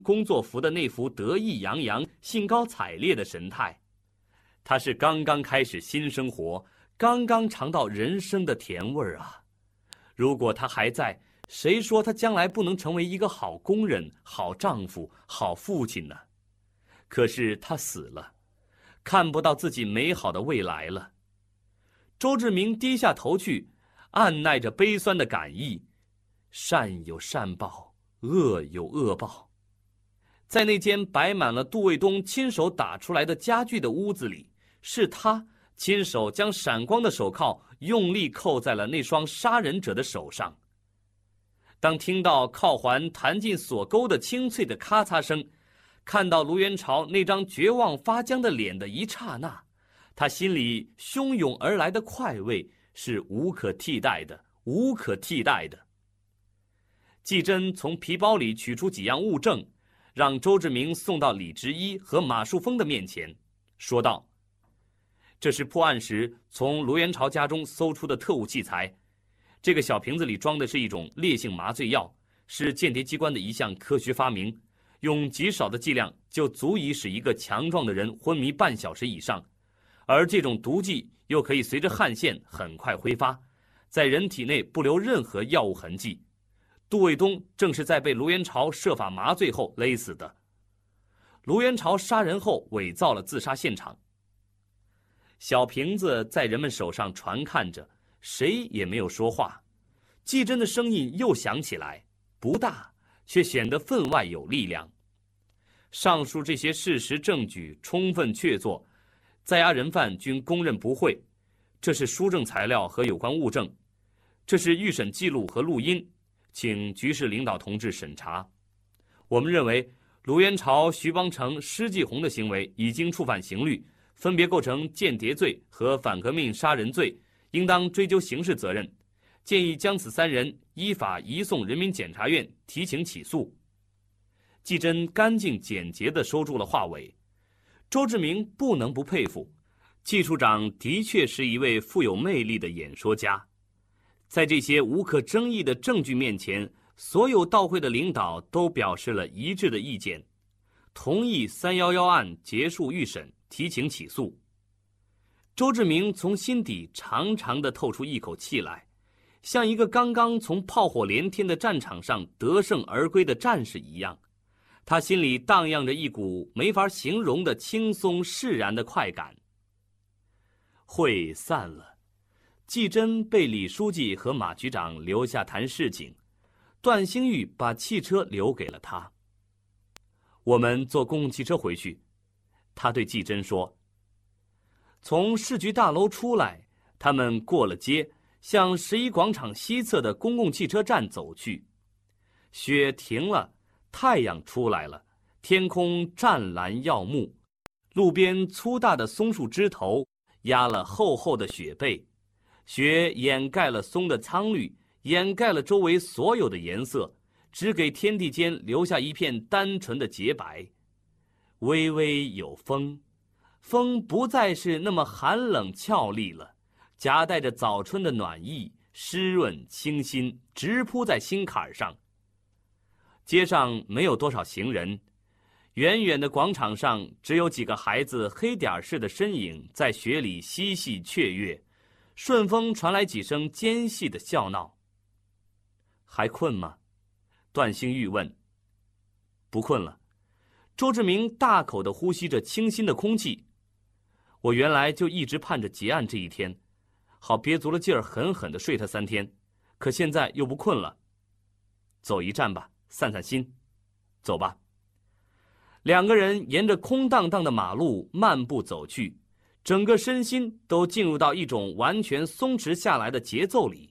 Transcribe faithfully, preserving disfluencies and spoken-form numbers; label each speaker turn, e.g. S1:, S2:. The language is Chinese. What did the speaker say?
S1: 工作服的那副得意洋洋、兴高采烈的神态。他是刚刚开始新生活，刚刚尝到人生的甜味儿啊！如果他还在，谁说他将来不能成为一个好工人、好丈夫、好父亲呢？可是他死了，看不到自己美好的未来了。周志明低下头去，按耐着悲酸的感意，善有善报，恶有恶报。在那间摆满了杜卫东亲手打出来的家具的屋子里，是他亲手将闪光的手铐用力扣在了那双杀人者的手上。当听到铐环弹进锁钩的清脆的咔嚓声，看到卢元朝那张绝望发僵的脸的一刹那，他心里汹涌而来的快慰是无可替代的，无可替代的。季真从皮包里取出几样物证，让周志明送到李直一和马树峰的面前，说道：“这是破案时从卢元朝家中搜出的特务器材，这个小瓶子里装的是一种烈性麻醉药，是间谍机关的一项科学发明，用极少的剂量就足以使一个强壮的人昏迷半小时以上，而这种毒剂又可以随着汗腺很快挥发，在人体内不留任何药物痕迹。杜卫东正是在被卢元朝设法麻醉后勒死的。卢元朝杀人后伪造了自杀现场。”小瓶子在人们手上传看着，谁也没有说话。季真的声音又响起来，不大，却显得分外有力量。上述这些事实证据充分确凿，在押人犯均供认不讳。这是书证材料和有关物证，这是预审记录和录音，请局势领导同志审查。我们认为卢元朝、徐邦成、施继红的行为已经触犯刑律，分别构成间谍罪和反革命杀人罪，应当追究刑事责任。建议将此三人依法移送人民检察院提请起诉。季真干净简洁地收住了话尾。周志明不能不佩服，季处长的确是一位富有魅力的演说家。在这些无可争议的证据面前，所有到会的领导都表示了一致的意见，同意三一一案结束预审，提请起诉。周志明从心底长长地透出一口气来，像一个刚刚从炮火连天的战场上得胜而归的战士一样，他心里荡漾着一股没法形容的轻松释然的快感。会散了，季真被李书记和马局长留下谈事情，段兴玉把汽车留给了他。我们坐公共汽车回去，他对季真说。从市局大楼出来，他们过了街，向十一广场西侧的公共汽车站走去。雪停了，太阳出来了，天空湛蓝耀目，路边粗大的松树枝头压了厚厚的雪被，雪掩盖了松的苍绿，掩盖了周围所有的颜色，只给天地间留下一片单纯的洁白。微微有风，风不再是那么寒冷俏丽了，夹带着早春的暖意，湿润清新，直扑在心坎上。街上没有多少行人，远远的广场上只有几个孩子黑点似的身影在雪里嬉戏雀跃，顺风传来几声尖细的笑闹。还困吗？段兴玉问。不困了。周志明大口地呼吸着清新的空气。我原来就一直盼着结案这一天，好憋足了劲儿狠狠地睡他三天，可现在又不困了。走一站吧，散散心。走吧。两个人沿着空荡荡的马路漫步走去，整个身心都进入到一种完全松弛下来的节奏里。